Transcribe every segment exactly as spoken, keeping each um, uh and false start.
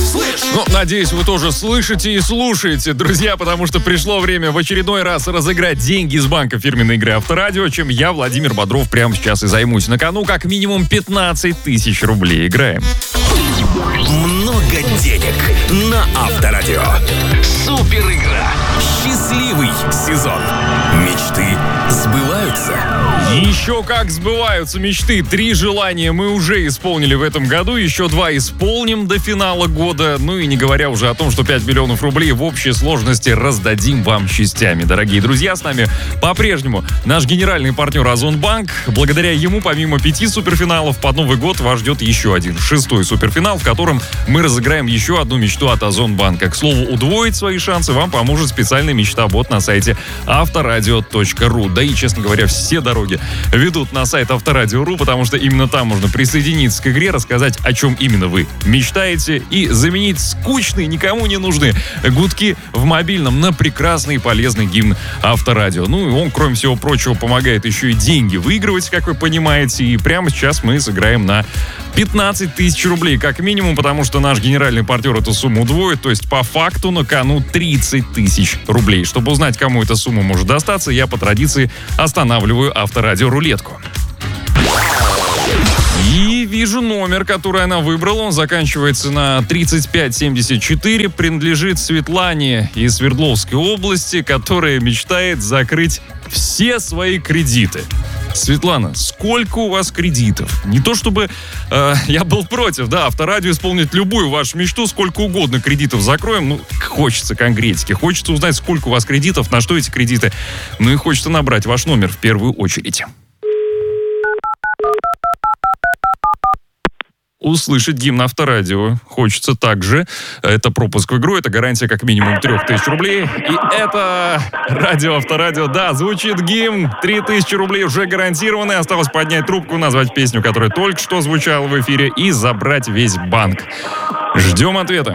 Слышь! Ну, надеюсь, вы тоже слышите и слушаете, друзья, потому что пришло время в очередной раз разыграть деньги из банка фирменной игры «Авторадио», чем я, Владимир Бодров, прямо сейчас и займусь. На кону как минимум пятнадцать тысяч рублей. Играем. Много денег на Авторадио. Супер игра. Счастливый сезон. Мечты сбываются. Еще как сбываются мечты. Три желания мы уже исполнили в этом году. Еще два исполним до финала года. Ну и не говоря уже о том, что пять миллионов рублей в общей сложности раздадим вам частями. Дорогие друзья, с нами по-прежнему наш генеральный партнер Озонбанк. Благодаря ему, помимо пяти суперфиналов, под Новый год вас ждет еще один, шестой суперфинал, в котором мы разыграем еще одну мечту от Озонбанка. К слову, удвоить свои шансы вам поможет специальный мечта-бот на сайте авторадио точка ру. Да и, честно говоря, все дороги ведут на сайт авторадио точка ру, потому что именно там можно присоединиться к игре, рассказать, о чем именно вы мечтаете, и заменить скучные, никому не нужные гудки в мобильном на прекрасный и полезный гимн Авторадио. Ну и он, кроме всего прочего, помогает еще и деньги выигрывать, как вы понимаете. И прямо сейчас мы сыграем на пятнадцать тысяч рублей как минимум, потому что наш генеральный партнер эту сумму удвоит, то есть по факту на кону тридцать тысяч рублей. Чтобы узнать, кому эта сумма может достаться, я по традиции останавливаю Авторадио рулетку. И вижу номер, который она выбрала. Он заканчивается на тридцать пять семьдесят четыре. Принадлежит Светлане из Свердловской области, которая мечтает закрыть все свои кредиты. Светлана, сколько у вас кредитов? Не то чтобы э, я был против, да, Авторадио исполнит любую вашу мечту, сколько угодно кредитов закроем. Ну, хочется конкретики, хочется узнать, сколько у вас кредитов, на что эти кредиты. Ну и хочется набрать ваш номер в первую очередь. Услышать гимн Авторадио хочется также. Это пропуск в игру, это гарантия как минимум трех тысяч рублей. И это радио Авторадио. Да, звучит гимн. три тысячи рублей уже гарантированы. Осталось поднять трубку, назвать песню, которая только что звучала в эфире, и забрать весь банк. Ждем ответа.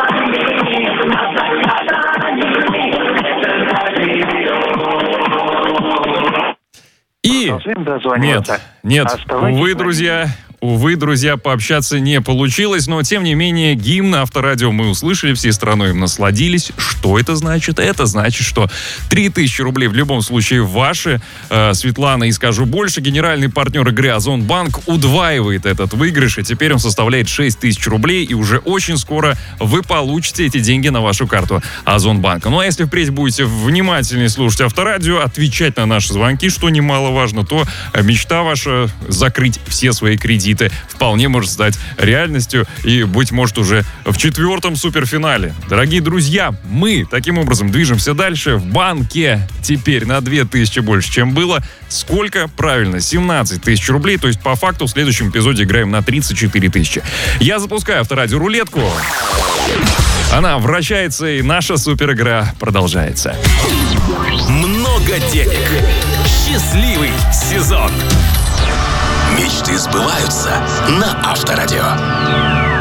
И... Нет, нет, увы, друзья... Увы, друзья, пообщаться не получилось, но, тем не менее, гимн Авторадио мы услышали, всей страной им насладились. Что это значит? Это значит, что три тысячи рублей в любом случае ваши. Э, Светлана, и скажу больше, генеральный партнер игры Озонбанк удваивает этот выигрыш, и теперь он составляет шесть тысяч рублей, и уже очень скоро вы получите эти деньги на вашу карту Озонбанка. Ну а если впредь будете внимательнее слушать Авторадио, отвечать на наши звонки, что немаловажно, то мечта ваша закрыть все свои кредиты вполне может стать реальностью и, быть может, уже в четвертом суперфинале. Дорогие друзья, мы таким образом движемся дальше. В банке теперь на две тысячи больше, чем было. Сколько? Правильно, семнадцать тысяч рублей. То есть, по факту, в следующем эпизоде играем на тридцать четыре тысячи. Я запускаю Авторадио рулетку. Она вращается, и наша суперигра продолжается. Много денег. Счастливый сезон. Мечты сбываются на Авторадио.